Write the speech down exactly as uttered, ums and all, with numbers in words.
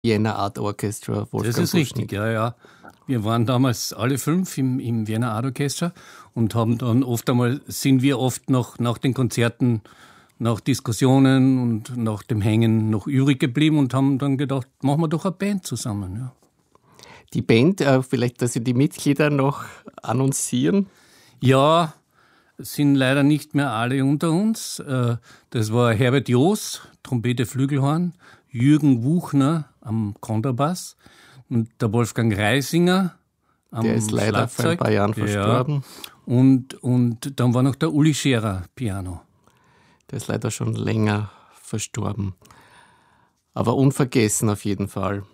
Vienna Art Orchestra, Wolfgang Das ist richtig, ja, ja. Wir waren damals alle fünf im, im Vienna Art Orchestra und haben dann oft einmal, sind wir oft noch nach den Konzerten, nach Diskussionen und nach dem Hängen noch übrig geblieben und haben dann gedacht, machen wir doch eine Band zusammen. Ja. Die Band, äh, vielleicht, dass Sie die Mitglieder noch annoncieren? Ja, sind leider nicht mehr alle unter uns. Äh, das war Herbert Joos, Trompete, Flügelhorn, Jürgen Wuchner am Kontrabass und der Wolfgang Reisinger am Der ist leider Schlagzeug. vor ein paar Jahren verstorben. Ja. Und, und dann war noch der Uli Scherer, Piano. Der ist leider schon länger verstorben. Aber unvergessen auf jeden Fall.